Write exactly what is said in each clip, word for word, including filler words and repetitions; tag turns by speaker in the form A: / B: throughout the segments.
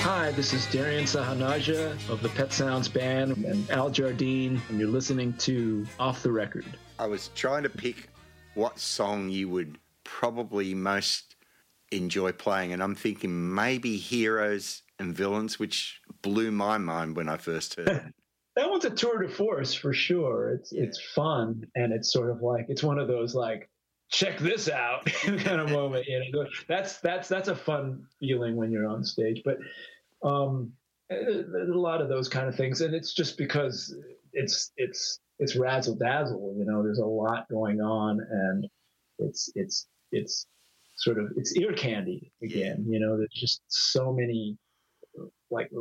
A: Hi, this is Darian Sahanaja of the Pet Sounds Band and Al Jardine, and you're listening to Off the Record.
B: I was trying to pick what song you would probably most enjoy playing, and I'm thinking maybe Heroes and Villains, which blew my mind when I first heard it.
A: That one's a tour de force for sure. It's yeah. It's fun, and it's sort of like, it's one of those like, check this out kind of moment. You know, that's that's that's a fun feeling when you're on stage. But um, there's a lot of those kind of things, and it's just because it's it's it's razzle dazzle. You know, there's a lot going on, and it's it's it's sort of it's ear candy again. You know, there's just so many like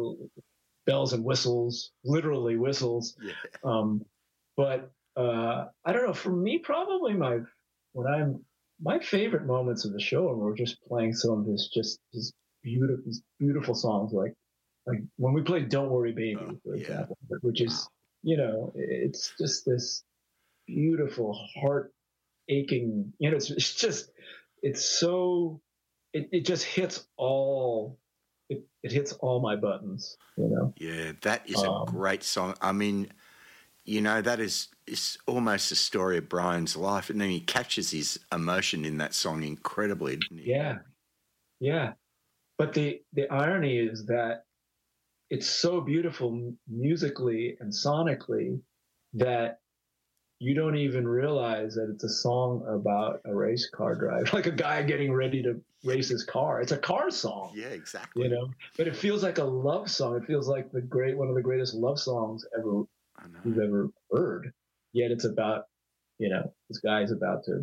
A: bells and whistles, literally whistles. Yeah. Um, but uh, I don't know. For me, probably my When I'm my favorite moments of the show, and we're just playing some of his just his beautiful, his beautiful songs, like like when we played "Don't Worry, Baby," oh, for example, yeah. which is wow. you know, it's just this beautiful, heart aching. You know, it's, it's just it's so it, it just hits all it, it hits all my buttons. You know,
B: yeah, that is
A: um,
B: a great song. I mean. You know, that is, is almost a story of Brian's life, and then he captures his emotion in that song incredibly, doesn't he?
A: Yeah, yeah. But the, the irony is that it's so beautiful musically and sonically that you don't even realize that it's a song about a race car drive, like a guy getting ready to race his car. It's a car song.
B: Yeah, exactly.
A: You know, but it feels like a love song. It feels like the great one of the greatest love songs ever you've ever heard. Yet it's about, you know, this guy's about to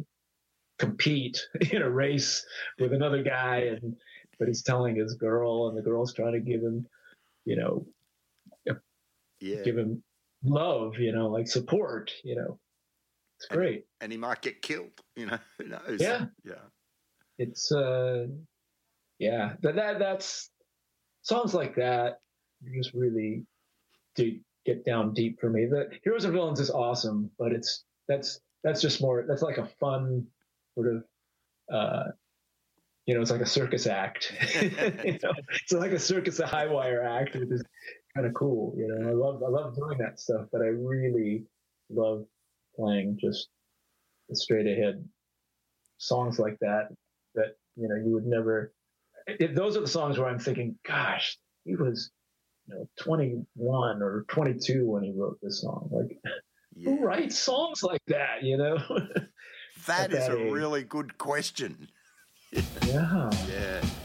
A: compete in a race with another guy, and but he's telling his girl, and the girl's trying to give him, you know, yeah. give him love, you know, like support, you know. It's great.
B: And, and he might get killed, you know, who knows?
A: Yeah.
B: Yeah.
A: It's, uh, yeah, that, that that's songs like that just really do get down deep for me. The Heroes and Villains is awesome, but it's that's that's just more that's like a fun sort of uh you know, it's like a circus act. You know, it's like a circus, a high wire act, which is kind of cool. You know, I love I love doing that stuff, but I really love playing just straight ahead songs like that. That you know you would never. It, those are the songs where I'm thinking, gosh, he was. You know, twenty-one or twenty-two when he wrote this song. Like, yeah. Who writes songs like that? You know,
B: that is that a age. Really good question.
A: Yeah,
B: yeah.